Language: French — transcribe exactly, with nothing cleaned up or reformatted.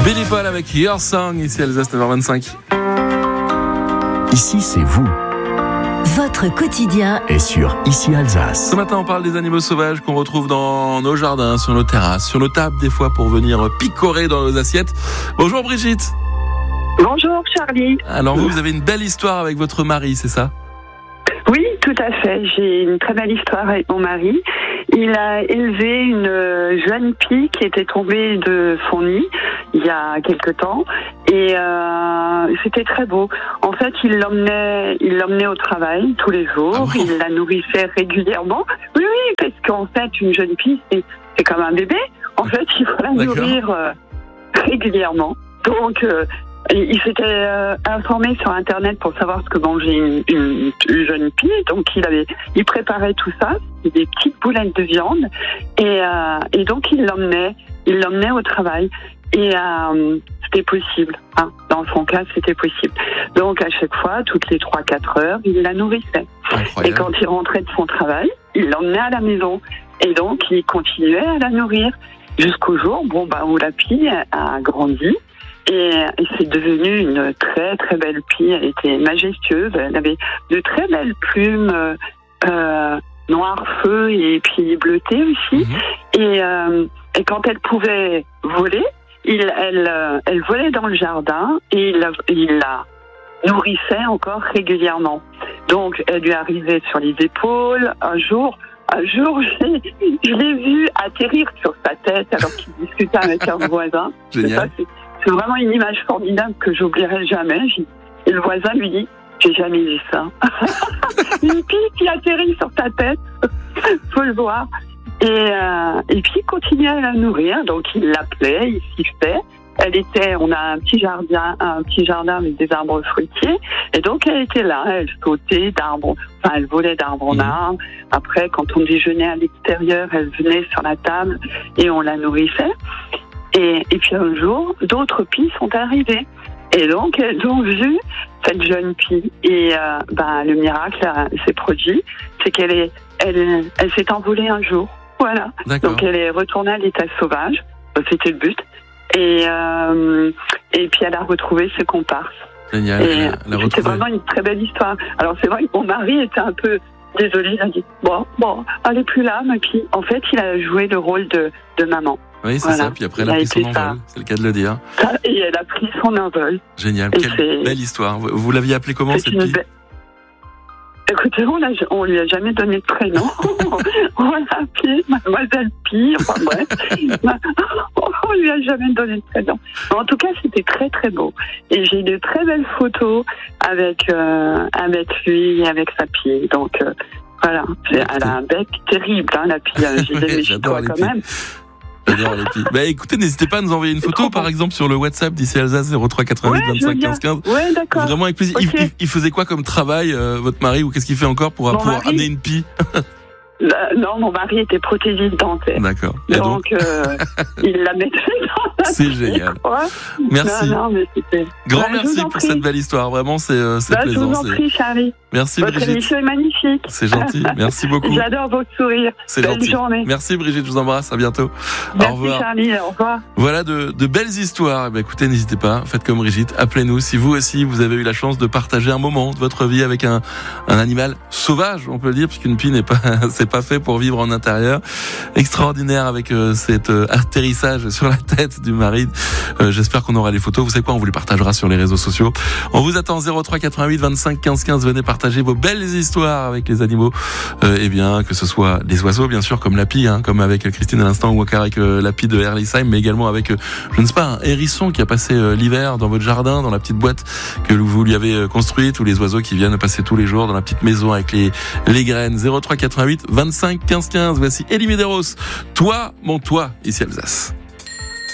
Billy Paul avec Your Song, ici Alsace neuf heures vingt-cinq. Ici, c'est vous. Votre quotidien est sur Ici Alsace. Ce matin, on parle des animaux sauvages qu'on retrouve dans nos jardins, sur nos terrasses, sur nos tables, des fois pour venir picorer dans nos assiettes. Bonjour Brigitte. Bonjour Charlie. Alors vous, vous avez une belle histoire avec votre mari, c'est ça ? Oui, tout à fait. J'ai une très belle histoire avec mon mari. Il a élevé une jeune pie qui était tombée de son nid il y a quelque temps et euh, c'était très beau. En fait, il l'emmenait, il l'emmenait au travail tous les jours. Ah bon ? Il la nourrissait régulièrement. Oui, oui, parce qu'en fait, une jeune pie, c'est, c'est comme un bébé. En fait, il faut la D'accord. nourrir euh, régulièrement. Donc euh, il s'était euh, informé sur Internet pour savoir ce que mangeait une, une, une jeune pie, donc il avait, il préparait tout ça, des petites boulettes de viande, et, euh, et donc il l'emmenait, il l'emmenait au travail, et euh, c'était possible. Hein, dans son cas, c'était possible. Donc à chaque fois, toutes les trois quatre heures, il la nourrissait. Incroyable. Et quand il rentrait de son travail, il l'emmenait à la maison, et donc il continuait à la nourrir jusqu'au jour, bon bah où la pie a grandi. Et, et c'est devenu une très très belle pie. Elle était majestueuse. Elle avait de très belles plumes euh, noir feu et puis bleutées aussi. Mmh. Et, euh, et quand elle pouvait voler, il, elle, euh, elle volait dans le jardin et il la, il la nourrissait encore régulièrement. Donc elle lui arrivait sur les épaules. Un jour, un jour, j'ai, je l'ai vu atterrir sur sa tête alors qu'il discutait avec un voisin. Génial. C'est, c'est vraiment une image formidable que j'oublierai jamais. Et le voisin lui dit, j'ai jamais vu ça. Une pie qui atterrit sur ta tête, faut le voir. Et, euh, et puis il continuait à la nourrir, donc il l'appelait, il sifflait. Elle était, on a un petit jardin, un petit jardin avec des arbres fruitiers, et donc elle était là, elle sautait d'arbre, enfin elle volait d'arbre en arbre. Après, quand on déjeunait à l'extérieur, elle venait sur la table et on la nourrissait. Et, et puis un jour, d'autres pies sont arrivées. Et donc, elles ont vu cette jeune pie. Et euh, ben, le miracle euh, s'est produit, c'est qu'elle est, elle, elle s'est envolée un jour. Voilà. D'accord. Donc, elle est retournée à l'état sauvage. C'était le but. Et, euh, et puis, elle a retrouvé ses comparses. Génial. Et la, la c'était retrouver. vraiment une très belle histoire. Alors, c'est vrai que mon mari était un peu désolé. Il a dit, bon, bon, elle est plus là, ma pie. En fait, il a joué le rôle de, de maman. Oui, c'est voilà. ça. Puis après, elle a pris son envol. C'est le cas de le dire. Ça, et elle a pris son envol. Génial. Et Quelle c'est... belle histoire. Vous, vous l'aviez appelée comment, c'est cette une pie be... Écoutez, on, l'a, on lui a jamais donné de prénom. On l'a appelée Mademoiselle Pie. Enfin bref, on lui a jamais donné de prénom. Mais en tout cas, c'était très très beau. Et j'ai de très belles photos avec euh, avec lui, avec sa pie. Donc euh, voilà, c'est, elle a un bec terrible, hein, la pie. J'ai des méchitois quand pies. même. J'adore les pies. Bah écoutez, n'hésitez pas à nous envoyer une photo, par exemple, sur le WhatsApp d'Ici Alsace zéro trois quatre-vingt-huit vingt-cinq quinze quinze. Ouais, d'accord. Vraiment avec plaisir. Okay. Il, il, il faisait quoi comme travail, euh, votre mari, ou qu'est-ce qu'il fait encore pour, pour mari, amener une pie? euh, Non, mon mari était prothésiste dentaire. D'accord. Et donc, donc euh, il la mettait dans la c'est pie, génial. Quoi. Merci. Non, non, mais c'était... Grand bah, merci pour prie. cette belle histoire. Vraiment, c'est, euh, c'est bah, plaisant. Je vous en prie, Charlie. Merci Votre Brigitte. émission est magnifique. C'est gentil. Merci beaucoup. J'adore votre sourire. C'est Belle gentil. journée. Merci Brigitte, je vous embrasse. À bientôt. Merci au revoir. Charlie. Au revoir. Voilà de, de belles histoires. Eh bien, écoutez, n'hésitez pas. Faites comme Brigitte. Appelez-nous si vous aussi vous avez eu la chance de partager un moment de votre vie avec un, un animal sauvage, on peut le dire, puisqu'une pie n'est pas, c'est pas fait pour vivre en intérieur. Extraordinaire avec euh, cet euh, atterrissage sur la tête du mari. Euh, j'espère qu'on aura les photos. Vous savez quoi? On vous les partagera sur les réseaux sociaux. On vous attend zéro trois quatre-vingt-huit vingt-cinq quinze quinze. Venez partager vos belles histoires avec les animaux. Euh, eh bien, que ce soit les oiseaux, bien sûr, comme la pie, hein, comme avec Christine à l'instant, ou encore avec euh, la pie de Herlisheim, mais également avec, euh, je ne sais pas, un hérisson qui a passé euh, l'hiver dans votre jardin, dans la petite boîte que vous lui avez euh, construite, ou les oiseaux qui viennent passer tous les jours dans la petite maison avec les, les graines. zéro trois quatre-vingt-huit vingt-cinq quinze quinze. Voici Elie Medeiros. Toi, mon toi, ici Alsace.